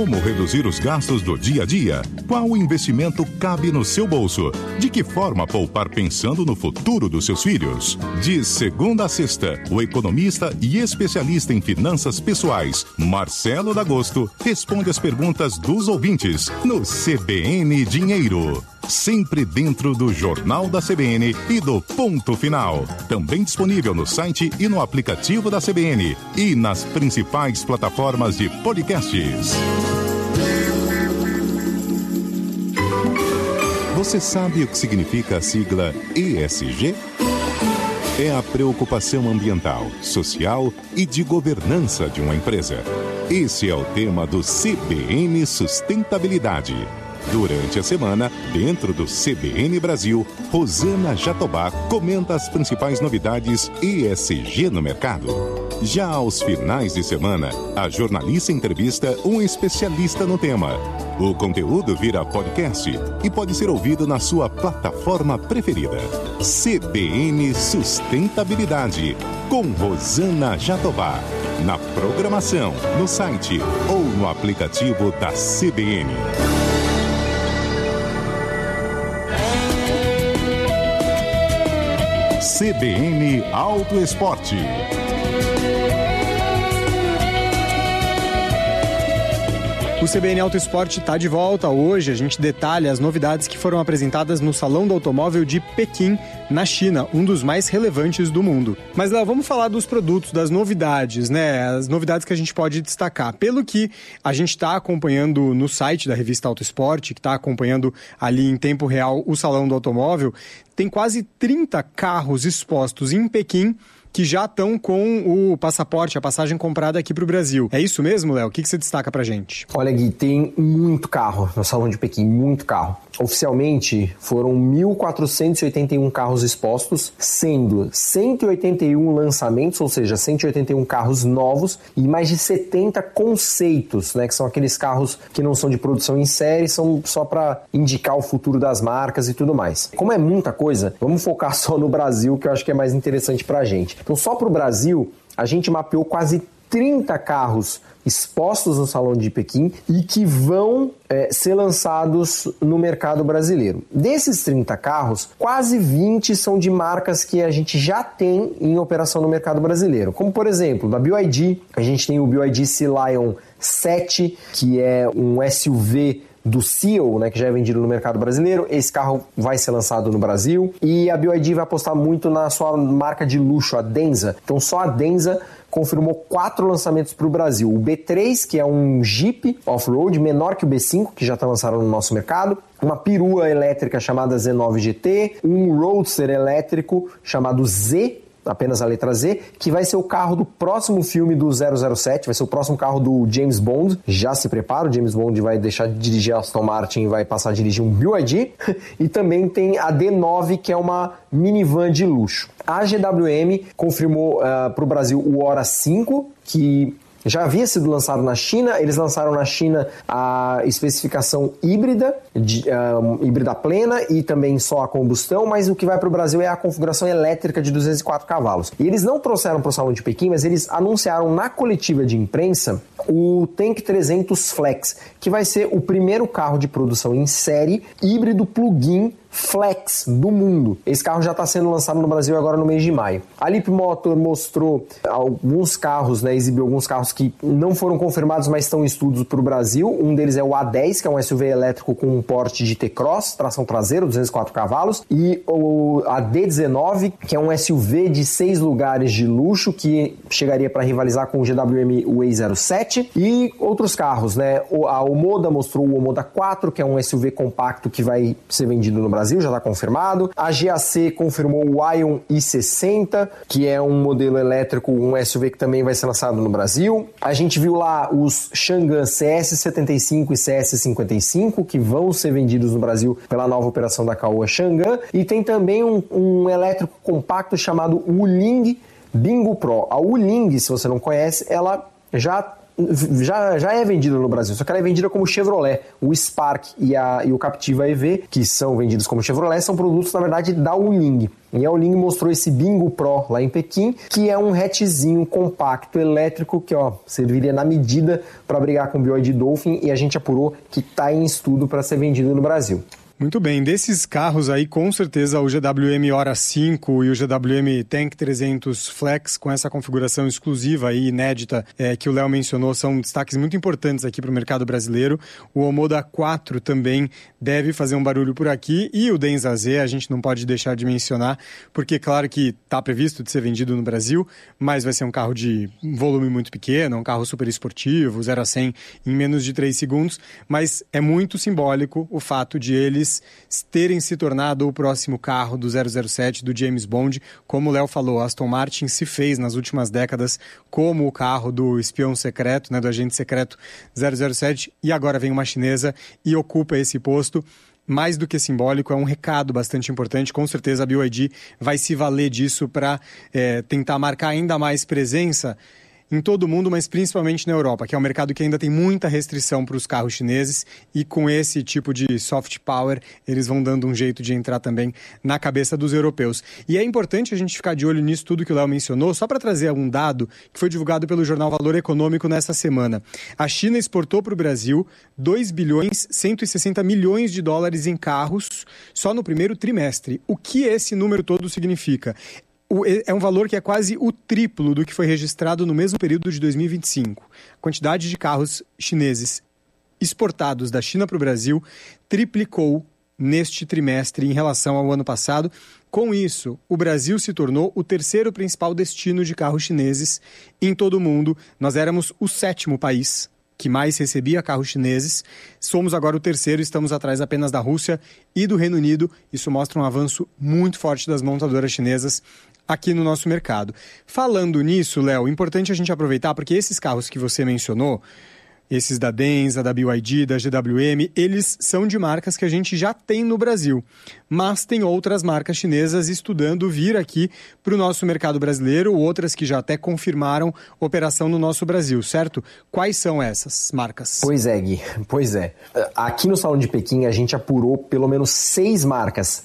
Como reduzir os gastos do dia a dia? Qual investimento cabe no seu bolso? De que forma poupar pensando no futuro dos seus filhos? De segunda a sexta, o economista e especialista em finanças pessoais, Marcelo D'Agosto, responde as perguntas dos ouvintes no CBN Dinheiro. Sempre dentro do Jornal da CBN e do Ponto Final. Também disponível no site e no aplicativo da CBN e nas principais plataformas de podcasts. Você sabe o que significa a sigla ESG? É a preocupação ambiental, social e de governança de uma empresa. Esse é o tema do CBN Sustentabilidade. Durante a semana, dentro do CBN Brasil, Rosana Jatobá comenta as principais novidades ESG no mercado. Já aos finais de semana, a jornalista entrevista um especialista no tema. O conteúdo vira podcast e pode ser ouvido na sua plataforma preferida. CBN Sustentabilidade, com Rosana Jatobá. Na programação, no site ou no aplicativo da CBN. CBN Auto Esporte. O CBN Auto Esporte está de volta. Hoje a gente detalha as novidades que foram apresentadas no Salão do Automóvel de Pequim, na China, um dos mais relevantes do mundo. Mas, Léo, vamos falar dos produtos, das novidades, né? As novidades que a gente pode destacar. Pelo que a gente está acompanhando no site da revista Auto Esporte, que está acompanhando ali em tempo real o Salão do Automóvel, tem quase 30 carros expostos em Pequim que já estão com o passaporte, a passagem comprada aqui para o Brasil. É isso mesmo, Léo? O que você destaca para gente? Olha, Gui, tem muito carro no Salão de Pequim, muito carro. Oficialmente, foram 1.481 carros expostos, sendo 181 lançamentos, ou seja, 181 carros novos e mais de 70 conceitos, né, que são aqueles carros que não são de produção em série, são só para indicar o futuro das marcas e tudo mais. Como é muita coisa, vamos focar só no Brasil, que eu acho que é mais interessante para a gente. Então, só para o Brasil, a gente mapeou quase 30 carros expostos no Salão de Pequim e que vão ser lançados no mercado brasileiro. Desses 30 carros, quase 20 são de marcas que a gente já tem em operação no mercado brasileiro. Como, por exemplo, da BYD, a gente tem o BYD Sea Lion 7, que é um SUV do Seal, né, que já é vendido no mercado brasileiro. Esse carro vai ser lançado no Brasil e a BYD vai apostar muito na sua marca de luxo, a Denza. Então só a Denza confirmou 4 lançamentos para o Brasil. O B3, que é um Jeep off-road menor que o B5, que já está lançado no nosso mercado. Uma perua elétrica chamada Z9 GT. Um Roadster elétrico chamado Z, apenas a letra Z, que vai ser o carro do próximo filme do 007, vai ser o próximo carro do James Bond. Já se prepara, o James Bond vai deixar de dirigir a Aston Martin e vai passar a dirigir um BYD. E também tem a D9, que é uma minivan de luxo. A GWM confirmou para o Brasil o Hora 5, que já havia sido lançado na China. Eles lançaram na China a especificação híbrida, híbrida plena e também só a combustão, mas o que vai para o Brasil é a configuração elétrica de 204 cavalos. E eles não trouxeram para o Salão de Pequim, mas eles anunciaram na coletiva de imprensa o Tank 300 Flex, que vai ser o primeiro carro de produção em série híbrido plug-in Flex do mundo. Esse carro já está sendo lançado no Brasil agora no mês de maio. A Leapmotor mostrou alguns carros, né, exibiu alguns carros que não foram confirmados, mas estão em estudos para o Brasil. Um deles é o A10, que é um SUV elétrico com um porte de T-Cross, tração traseira, 204 cavalos, e a D19, que é um SUV de 6 lugares de luxo, que chegaria para rivalizar com o GWM Way07, e outros carros, né? A Omoda mostrou o Omoda 4, que é um SUV compacto que vai ser vendido no Brasil, já está confirmado. A GAC confirmou o Ion i60, que é um modelo elétrico, um SUV que também vai ser lançado no Brasil. A gente viu lá os Chang'an CS75 e CS55, que vão ser vendidos no Brasil pela nova operação da Caoa Chang'an. E tem também um elétrico compacto chamado Wuling Bingo Pro. A Wuling, se você não conhece, ela já é vendida no Brasil, só que ela é vendida como Chevrolet. O Spark e o Captiva EV, que são vendidos como Chevrolet, são produtos, na verdade, da Wuling. E a Wuling mostrou esse Bingo Pro lá em Pequim, que é um hatchzinho compacto elétrico que serviria na medida para brigar com o BYD Dolphin, e a gente apurou que está em estudo para ser vendido no Brasil. Muito bem, desses carros aí, com certeza o GWM Hora 5 e o GWM Tank 300 Flex, com essa configuração exclusiva e inédita que o Léo mencionou, são destaques muito importantes aqui para o mercado brasileiro. O Omoda 4 também deve fazer um barulho por aqui, e o Denza Z a gente não pode deixar de mencionar, porque claro que está previsto de ser vendido no Brasil, mas vai ser um carro de volume muito pequeno, um carro super esportivo, 0 a 100 em menos de 3 segundos, mas é muito simbólico o fato de eles terem se tornado o próximo carro do 007 do James Bond. Como o Léo falou, a Aston Martin se fez nas últimas décadas como o carro do espião secreto, do agente secreto 007, e agora vem uma chinesa e ocupa esse posto. Mais do que simbólico, é um recado bastante importante. Com certeza a BYD vai se valer disso para tentar marcar ainda mais presença em todo o mundo, mas principalmente na Europa, que é um mercado que ainda tem muita restrição para os carros chineses, e com esse tipo de soft power, eles vão dando um jeito de entrar também na cabeça dos europeus. E é importante a gente ficar de olho nisso tudo que o Léo mencionou, só para trazer um dado que foi divulgado pelo jornal Valor Econômico nessa semana. A China exportou para o Brasil 2 bilhões 160 milhões de dólares em carros só no primeiro trimestre. O que esse número todo significa? É um valor que é quase o triplo do que foi registrado no mesmo período de 2025. A quantidade de carros chineses exportados da China para o Brasil triplicou neste trimestre em relação ao ano passado. Com isso, o Brasil se tornou o terceiro principal destino de carros chineses em todo o mundo. Nós éramos o 7º país que mais recebia carros chineses. Somos agora o terceiro, estamos atrás apenas da Rússia e do Reino Unido. Isso mostra um avanço muito forte das montadoras chinesas aqui no nosso mercado. Falando nisso, Léo, importante a gente aproveitar, porque esses carros que você mencionou, esses da Denza, da BYD, da GWM, eles são de marcas que a gente já tem no Brasil. Mas tem outras marcas chinesas estudando vir aqui para o nosso mercado brasileiro, outras que já até confirmaram operação no nosso Brasil, certo? Quais são essas marcas? Pois é, Gui, pois é. Aqui no Salão de Pequim a gente apurou pelo menos 6 marcas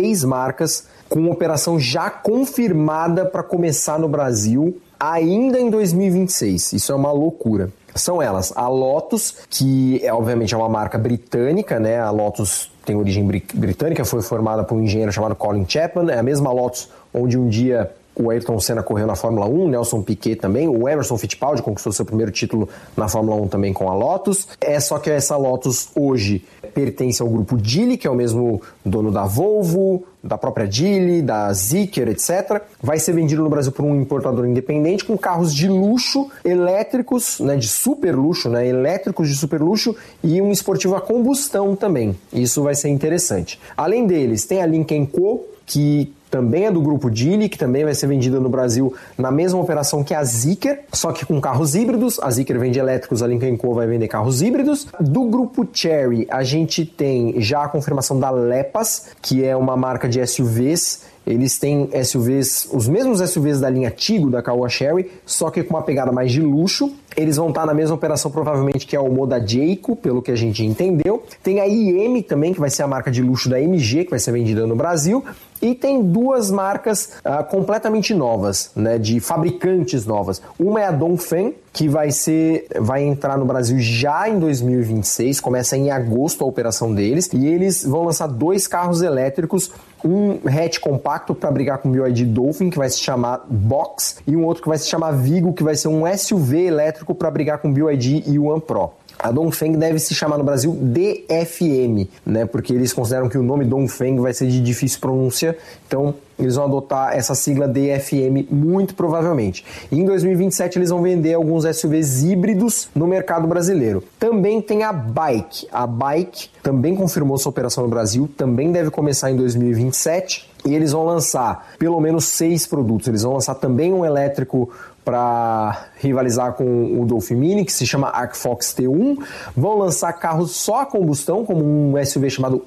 com operação já confirmada para começar no Brasil ainda em 2026. Isso é uma loucura. São elas, a Lotus, que obviamente é uma marca britânica, né? A Lotus tem origem britânica, foi formada por um engenheiro chamado Colin Chapman, é a mesma Lotus onde um dia o Ayrton Senna correu na Fórmula 1, Nelson Piquet também, o Emerson Fittipaldi conquistou seu primeiro título na Fórmula 1 também com a Lotus. Só que essa Lotus hoje pertence ao grupo Geely, que é o mesmo dono da Volvo, da própria Geely, da Zeekr, etc. Vai ser vendido no Brasil por um importador independente com carros de luxo, elétricos, né, de super luxo, né, elétricos de super luxo, e um esportivo a combustão também. Isso vai ser interessante. Além deles, tem a Lynk & Co, que também é do grupo Geely, que também vai ser vendida no Brasil na mesma operação que a Zeekr, só que com carros híbridos. A Zeekr vende elétricos, a Lynk & Co vai vender carros híbridos. Do grupo Chery, a gente tem já a confirmação da Lepas, que é uma marca de SUVs. Eles têm SUVs, os mesmos SUVs da linha Tigo, da Caoa Chery, só que com uma pegada mais de luxo. Eles vão estar na mesma operação provavelmente que é o Moda Jayco, pelo que a gente entendeu. Tem a IM também, que vai ser a marca de luxo da MG, que vai ser vendida no Brasil. E tem 2 marcas completamente novas, né, de fabricantes novas. Uma é a Dongfeng, que vai entrar no Brasil já em 2026, começa em agosto a operação deles, e eles vão lançar 2 carros elétricos, um hatch compacto para brigar com o BYD Dolphin, que vai se chamar Box, e um outro que vai se chamar Vigo, que vai ser um SUV elétrico para brigar com o BYD e o One Pro. A Dongfeng deve se chamar no Brasil DFM, né? Porque eles consideram que o nome Dongfeng vai ser de difícil pronúncia, então eles vão adotar essa sigla DFM muito provavelmente. E em 2027 eles vão vender alguns SUVs híbridos no mercado brasileiro. Também tem a Bike. A Bike também confirmou sua operação no Brasil, também deve começar em 2027. E eles vão lançar pelo menos 6 produtos. Eles vão lançar também um elétrico para rivalizar com o Dolphin Mini, que se chama Arcfox T1. Vão lançar carros só a combustão, como um SUV chamado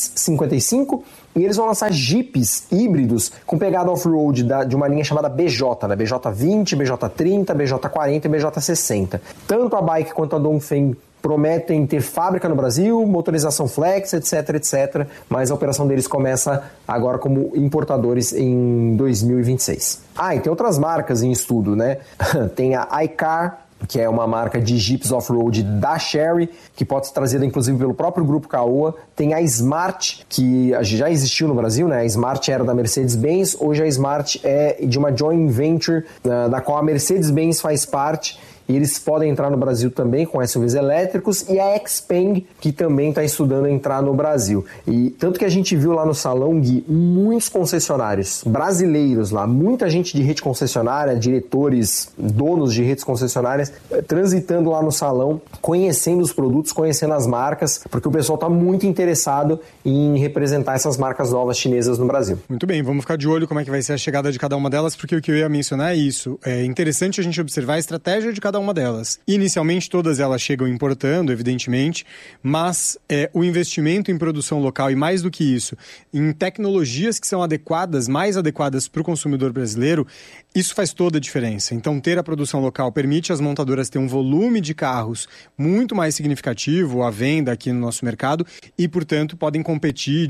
X55. E eles vão lançar Jeeps híbridos com pegada off-road de uma linha chamada BJ, né? BJ20, BJ30, BJ40 e BJ60. Tanto a Bike quanto a Dongfeng prometem ter fábrica no Brasil, motorização flex, etc, mas a operação deles começa agora como importadores em 2026. E tem outras marcas em estudo, né? Tem a iCar, que é uma marca de Jeeps off-road da Chery, que pode ser trazida inclusive pelo próprio grupo Caoa. Tem a Smart, que já existiu no Brasil, né? A Smart era da Mercedes-Benz, hoje a Smart é de uma joint venture da qual a Mercedes-Benz faz parte. E eles podem entrar no Brasil também com SUVs elétricos, e a Xpeng, que também está estudando entrar no Brasil. E tanto que a gente viu lá no salão, Gui, muitos concessionários brasileiros lá, muita gente de rede concessionária, diretores, donos de redes concessionárias, transitando lá no salão, conhecendo os produtos, conhecendo as marcas, porque o pessoal está muito interessado em representar essas marcas novas chinesas no Brasil. Muito bem, vamos ficar de olho como é que vai ser a chegada de cada uma delas, porque o que eu ia mencionar é isso. É interessante a gente observar a estratégia de cada uma delas. Inicialmente, todas elas chegam importando, evidentemente, mas o investimento em produção local e, mais do que isso, em tecnologias que são adequadas, mais adequadas para o consumidor brasileiro, isso faz toda a diferença. Então, ter a produção local permite às montadoras ter um volume de carros muito mais significativo à venda aqui no nosso mercado e, portanto, podem competir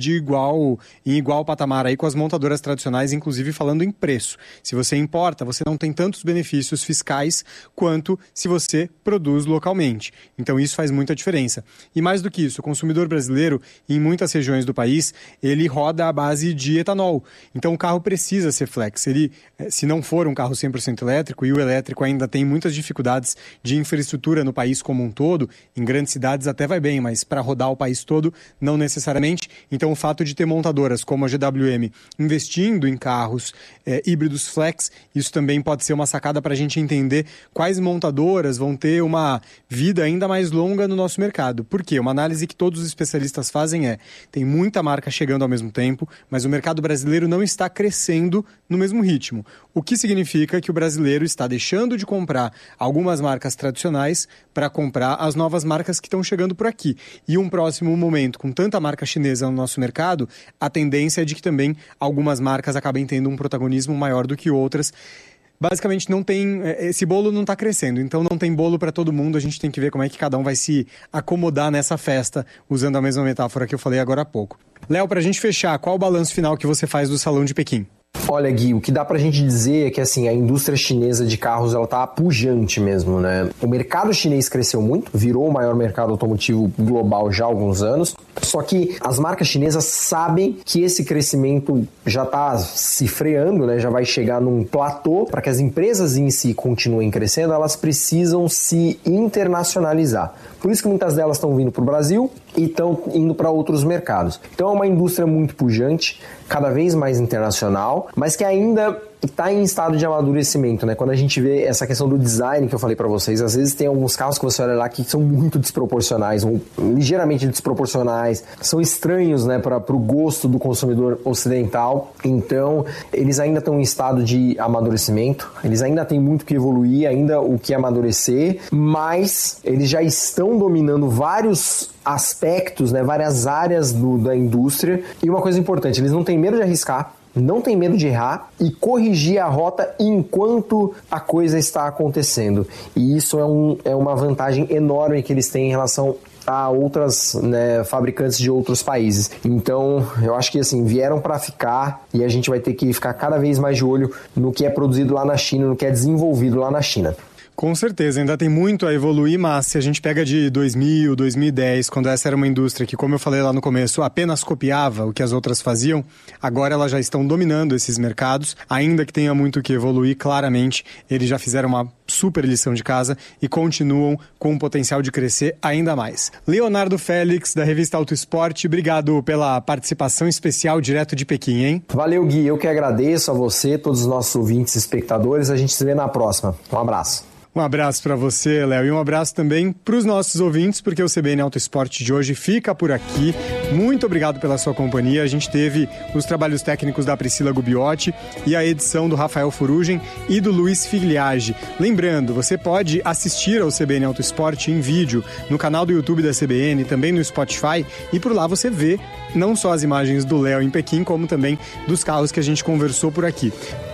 em igual patamar aí com as montadoras tradicionais, inclusive falando em preço. Se você importa, você não tem tantos benefícios fiscais quanto se você produz localmente. Então, isso faz muita diferença. E mais do que isso, o consumidor brasileiro, em muitas regiões do país, ele roda à base de etanol. Então, o carro precisa ser flex. Ele, se não for um carro 100% elétrico, e o elétrico ainda tem muitas dificuldades de infraestrutura no país como um todo, em grandes cidades até vai bem, mas para rodar o país todo, não necessariamente. Então, o fato de ter montadoras como a GWM investindo em carros híbridos flex, isso também pode ser uma sacada para a gente entender quais montadoras vão ter uma vida ainda mais longa no nosso mercado. Por quê? Uma análise que todos os especialistas fazem tem muita marca chegando ao mesmo tempo, mas o mercado brasileiro não está crescendo no mesmo ritmo. O que significa que o brasileiro está deixando de comprar algumas marcas tradicionais para comprar as novas marcas que estão chegando por aqui. E um próximo momento, com tanta marca chinesa no nosso mercado, a tendência é de que também algumas marcas acabem tendo um protagonismo maior do que outras. Basicamente, esse bolo não está crescendo, então não tem bolo para todo mundo, a gente tem que ver como é que cada um vai se acomodar nessa festa, usando a mesma metáfora que eu falei agora há pouco. Léo, para a gente fechar, qual o balanço final que você faz do Salão de Pequim? Olha, Gui, o que dá pra gente dizer é que assim, a indústria chinesa de carros ela tá pujante mesmo, né? O mercado chinês cresceu muito, virou o maior mercado automotivo global já há alguns anos, só que as marcas chinesas sabem que esse crescimento já tá se freando, né? Já vai chegar num platô. Para que as empresas em si continuem crescendo, elas precisam se internacionalizar. Por isso que muitas delas estão vindo para o Brasil e estão indo para outros mercados. Então é uma indústria muito pujante, cada vez mais internacional, mas que ainda está em estado de amadurecimento, né? Quando a gente vê essa questão do design que eu falei para vocês, às vezes tem alguns carros que você olha lá que são muito desproporcionais, ou ligeiramente desproporcionais, são estranhos, né, para o gosto do consumidor ocidental. Então, eles ainda estão em estado de amadurecimento, eles ainda têm muito que evoluir, ainda o que amadurecer, mas eles já estão dominando vários aspectos, né, várias áreas da indústria. E uma coisa importante, eles não têm medo de arriscar, não tem medo de errar e corrigir a rota enquanto a coisa está acontecendo. E isso é uma vantagem enorme que eles têm em relação a outras, né, fabricantes de outros países. Então, eu acho que assim, vieram para ficar e a gente vai ter que ficar cada vez mais de olho no que é produzido lá na China, no que é desenvolvido lá na China. Com certeza, ainda tem muito a evoluir, mas se a gente pega de 2000, 2010, quando essa era uma indústria que, como eu falei lá no começo, apenas copiava o que as outras faziam, agora elas já estão dominando esses mercados, ainda que tenha muito que evoluir, claramente, eles já fizeram uma super lição de casa e continuam com o potencial de crescer ainda mais. Leonardo Félix, da revista Auto Esporte, obrigado pela participação especial direto de Pequim, hein? Valeu, Gui, eu que agradeço a você, todos os nossos ouvintes e espectadores, a gente se vê na próxima. Um abraço. Um abraço para você, Léo, e um abraço também para os nossos ouvintes, porque o CBN Auto Esporte de hoje fica por aqui. Muito obrigado pela sua companhia. A gente teve os trabalhos técnicos da Priscila Gubiotti e a edição do Rafael Furugem e do Luiz Figliage. Lembrando, você pode assistir ao CBN Auto Esporte em vídeo no canal do YouTube da CBN, também no Spotify, e por lá você vê não só as imagens do Léo em Pequim, como também dos carros que a gente conversou por aqui.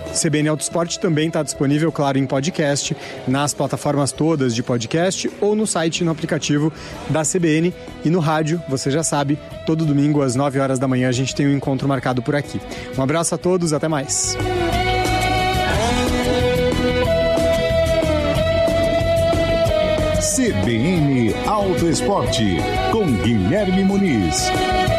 CBN Auto Esporte também está disponível, claro, em podcast, nas plataformas todas de podcast ou no site e no aplicativo da CBN. E no rádio, você já sabe, todo domingo às 9 horas da manhã a gente tem um encontro marcado por aqui. Um abraço a todos, até mais. CBN Auto Esporte, com Guilherme Muniz.